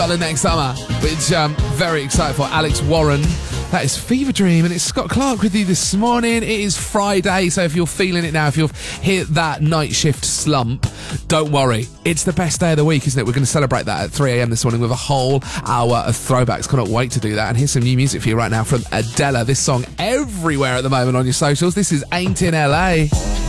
Next summer, which I'm very excited for. Alex Warren. That is Fever Dream, and it's Scott Clark with you this morning. It is Friday, so if you're feeling it now, if you've hit that night shift slump, don't worry. It's the best day of the week, isn't it? We're going to celebrate that at 3 a.m. this morning with a whole hour of throwbacks. Cannot wait to do that. And here's some new music for you right now from Adele. This song everywhere at the moment on your socials. This is Ain't in LA.